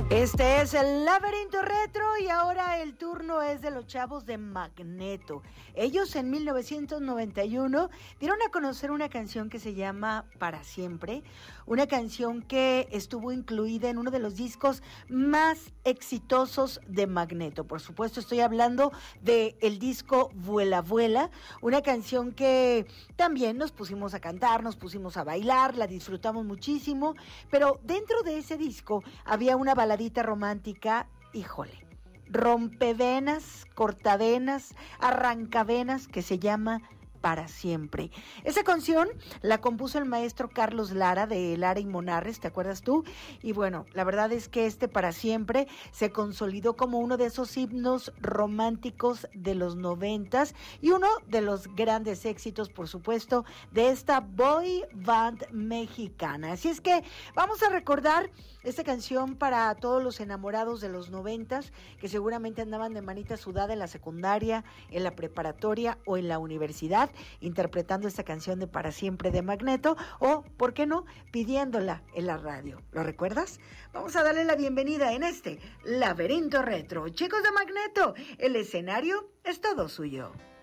Este es el Laberinto Retro y ahora el turno es de los chavos de Magneto. Ellos en 1991 dieron a conocer una canción que se llama Para Siempre, una canción que estuvo incluida en uno de los discos más exitosos de Magneto. Por supuesto, estoy hablando del disco Vuela Vuela, una canción que también nos pusimos a cantar, nos pusimos a bailar, la disfrutamos muchísimo, pero dentro de ese disco había una baladita romántica, híjole, rompevenas, cortavenas, arrancavenas, que se llama Para Siempre. Esa canción la compuso el maestro Carlos Lara de Lara y Monarres, ¿te acuerdas tú? Y bueno, la verdad es que Para Siempre se consolidó como uno de esos himnos románticos de los 90s y uno de los grandes éxitos, por supuesto, de esta boy band mexicana. Así es que vamos a recordar esta canción para todos los enamorados de los 90s que seguramente andaban de manita sudada en la secundaria, en la preparatoria o en la universidad, interpretando esta canción de Para Siempre de Magneto o, ¿por qué no?, pidiéndola en la radio. ¿Lo recuerdas? Vamos a darle la bienvenida en este Laberinto Retro. Chicos de Magneto, el escenario es todo suyo.